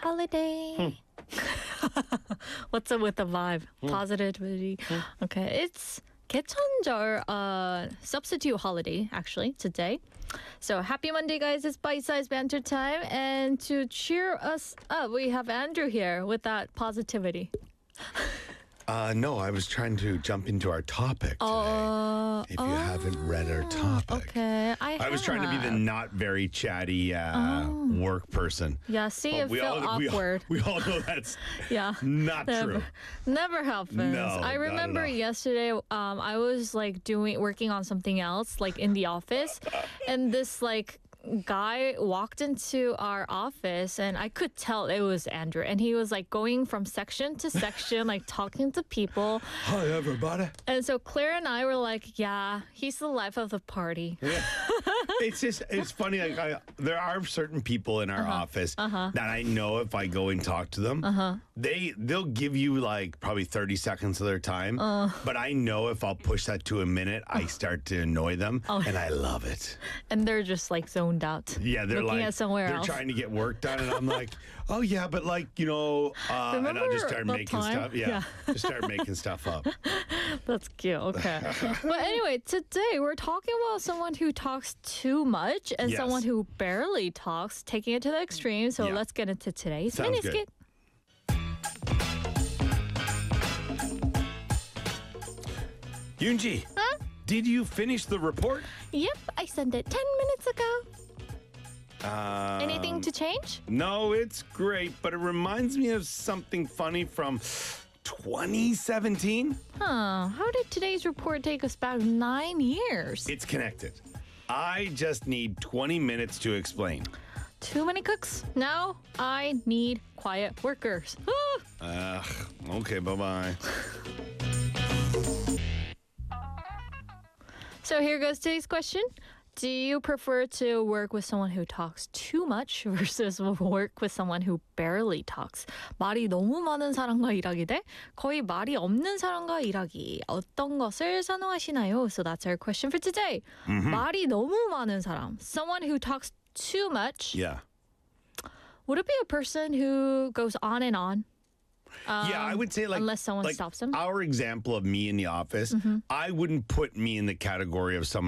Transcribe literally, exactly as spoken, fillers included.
holiday. What's up with the vibe? Positivity. Okay, it's 개천절, uh, substitute holiday actually today. So happy Monday, guys! It's bite-sized banter time, and to cheer us up, we have Andrew here with that positivity. Uh, no, I was trying to jump into our topic today. Uh, if you oh, haven't read our topic. Okay, I I was trying to be the have. not very chatty uh, work person. Yeah, see, But it we felt all, we all- awkward. We all, know that's Yeah. not Never, true. never happens. No, I not at remember all. yesterday, um, I was like doing working on something else, like in the office, and this like guy walked into our office, and I could tell it was Andrew, and he was like going from section to section, like talking to people. Hi, everybody. And so Claire and I were like, "Yeah, he's the life of the party." Yeah. It's just, it's funny. Like I, there are certain people in our Uh-huh. office that I know if I go and talk to them, they they'll give you like probably thirty seconds of their time. Uh. But I know if I'll push that to a minute, I start to annoy them, Oh. and I love it. And they're just like zoned out. Yeah, they're looking like at somewhere they're else. trying to get work done, and I'm like, oh yeah, but like you know, uh, and I'll Remember just start that making time? stuff. Yeah, Yeah. just start making stuff up. That's cute. Okay. But anyway, today we're talking about someone who talks too much and Yes. someone who barely talks, taking it to the extreme. So Yeah. let's get into today's Sounds mini good. skit. Yoonji, Huh? did you finish the report? Yep, I sent it ten minutes ago. Um, Anything to change? No, it's great, but it reminds me of something funny from twenty seventeen. Huh. How did today's report take us back nine years? It's connected. I just need twenty minutes to explain. Too many cooks? Now I need quiet workers. Ah. Ugh, okay, bye-bye. So here goes today's question. Do you prefer to work with someone who talks too much versus work with someone who barely talks? 말이 너무 많은 사람과 일하기 대 거의 말이 없는 사람과 일하기. 어떤 것을 선호하시나요? So that's our question for today. 말이 너무 많은 사람. Someone who talks too much. Yeah. Would it be a person who goes on and on? Yeah, I would say like unless someone like stops him. Our example of me in the office, I wouldn't put me in the category of someone